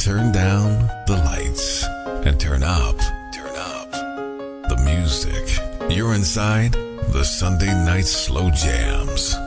turn down the lights and turn up the music. You're inside the Sunday Night Slow Jams.